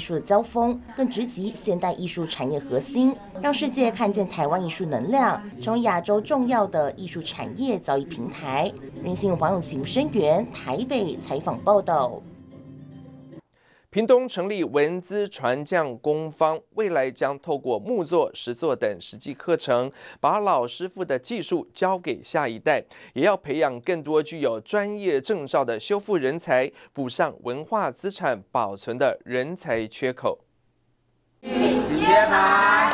术的交锋，更直击现代艺术产业核心，让世界看见台湾艺术能量，成为亚洲重要的艺术产业交易平台。人新闻黄永琪、吴声源台北采访报道。 屏东成立文资传匠工坊，未来将透过木作、石作等实际课程，把老师傅的技术交给下一代，也要培养更多具有专业证照的修复人才，补上文化资产保存的人才缺口。 请揭牌。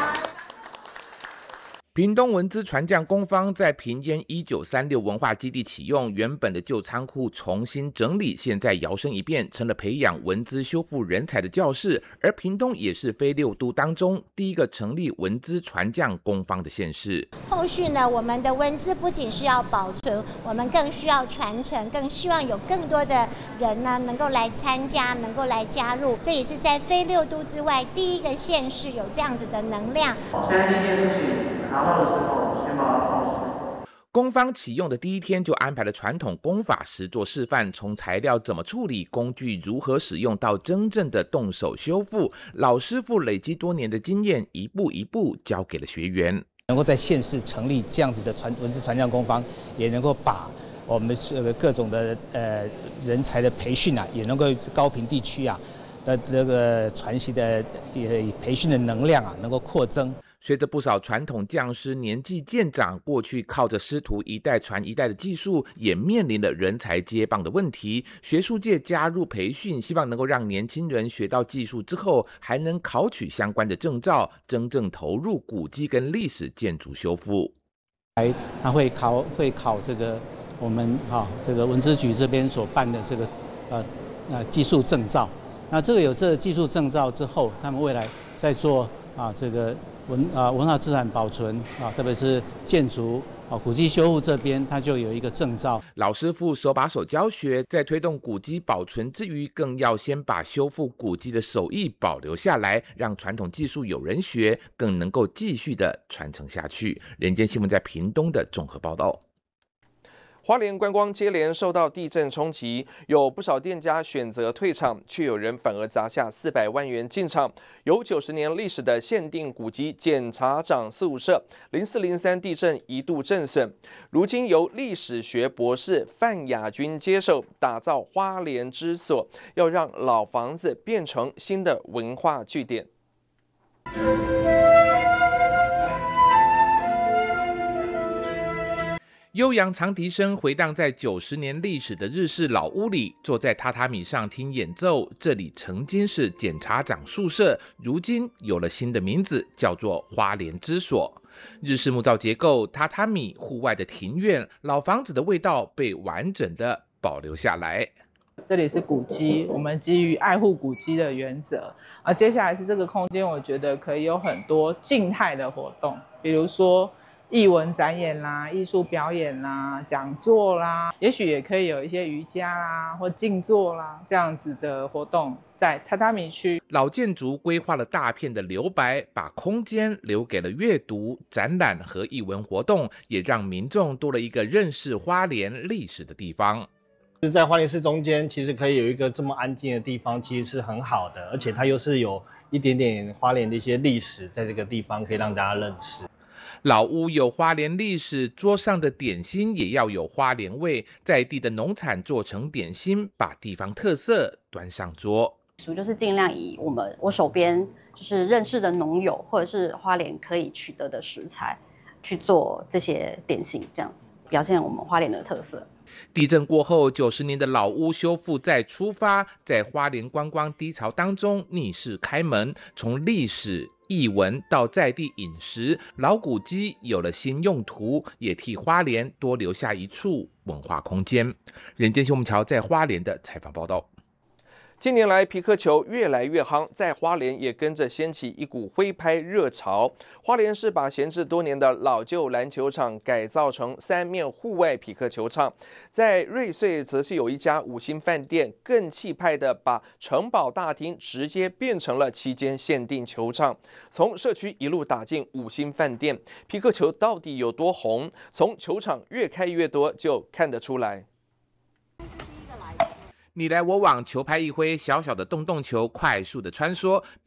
屏东文资传匠工坊在屏烟1936文化基地启用，原本的旧仓库重新整理，现在摇身一变成了培养文资修复人才的教室。而屏东也是非6都当中第一个成立文资传匠工坊的县市。 后续呢，我们的文资不仅是要保存，我们更需要传承，更希望有更多的人呢能够来参加，能够来加入。这也是在非6都之外第一个县市有这样子的能量。 现在第一件事情拿到的时候，先把它泡水。 工坊启用的第一天就安排了传统工法实作示范，从材料怎么处理、工具如何使用到真正的动手修复，老师傅累积多年的经验，一步一步教给了学员。 能够在县市成立这样子的文资传匠工坊，也能够把我们的各种的人才的培训啊，也能够高屏地区啊的这个传习的培训的能量啊，能够扩增。 随着不少传统匠师年纪渐长，过去靠着师徒一代传一代的技术，也面临了人才接棒的问题。学术界加入培训，希望能够让年轻人学到技术之后，还能考取相关的证照，真正投入古迹跟历史建筑修复。 他会考这个我们这个文资局这边所办的这个技术证照。那这个有这个技术证照之后，他们未来在做这个文化资产保存特别是建筑古迹修复这边，它就有一个证照。 老师傅手把手教学，在推动古迹保存之余，更要先把修复古迹的手艺保留下来，让传统技术有人学，更能够继续的传承下去。人间新闻在屏东的综合报道。 花莲观光接连受到地震冲击，有不少店家选择退场，却有人反而砸下400万元进场。有90年历史的限定古迹检察长宿舍，0403地震一度震损，如今由历史学博士范雅君接手，打造花莲之所，要让老房子变成新的文化据点。 悠扬长笛声回荡在90年历史的日式老屋里，坐在榻榻米上听演奏。这里曾经是检察长宿舍，如今有了新的名字，叫做花莲之所。日式木造结构、榻榻米、户外的庭院，老房子的味道被完整的保留下来。 这里是古迹，我们基于爱护古迹的原则。接下来是这个空间，我觉得可以有很多静态的活动，比如说艺文展演啦、艺术表演啦、讲座啦，也许也可以有一些瑜伽啦或静坐啦这样子的活动，在榻榻米区。 老建筑规划了大片的留白，把空间留给了阅读、展览和艺文活动，也让民众多了一个认识花莲历史的地方。 就是在花莲市中间，其实可以有一个这么安静的地方，其实是很好的，而且它又是有一点点花莲的一些历史，在这个地方可以让大家认识。 老屋有花莲历史，桌上的点心也要有花莲味，在地的农产做成点心，把地方特色端上桌。 就是尽量以我手边就是认识的农友或者是花莲可以取得的食材去做这些点心，这样子表现我们花莲的特色。 地震过后，90年的老屋修复再出发，在花莲观光低潮当中逆势开门，从历史艺文到在地饮食，老古迹有了新用途，也替花莲多留下一处文化空间。人间新闻桥在花莲的采访报道。 近年来，皮克球越来越夯，在花莲也跟着掀起一股挥拍热潮。花莲市把闲置多年的老旧篮球场改造成3面户外皮克球场，在瑞穗则是有一家5星饭店，更气派的把城堡大厅直接变成了期间限定球场，从社区一路打进5星饭店。皮克球到底有多红？从球场越开越多就看得出来。 你来我往，球拍一挥，小小的洞洞球快速的穿梭，